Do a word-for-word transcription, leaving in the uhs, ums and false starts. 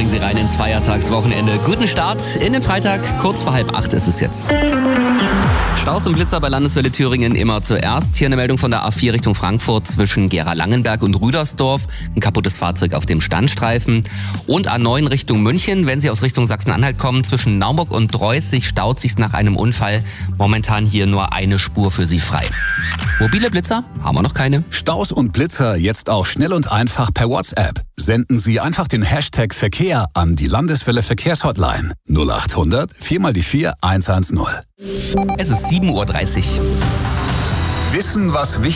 steigen Sie rein ins Feiertagswochenende. Guten Start in den Freitag, kurz vor halb acht ist es jetzt. Staus und Blitzer bei Landeswelle Thüringen immer zuerst. Hier eine Meldung von der A vier Richtung Frankfurt zwischen Gera-Langenberg und Rüdersdorf. Ein kaputtes Fahrzeug auf dem Standstreifen. Und A neun Richtung München, wenn Sie aus Richtung Sachsen-Anhalt kommen, zwischen Naumburg und Dreußig staut sich nach einem Unfall. Momentan hier nur eine Spur für Sie frei. Mobile Blitzer haben wir noch keine. Staus und Blitzer jetzt auch schnell und einfach per WhatsApp. Senden Sie einfach den Hashtag Verkehr an die Landeswelle Verkehrshotline null achthundert vier mal die vier eins eins null. Es ist sieben Uhr dreißig. Wissen, was wichtig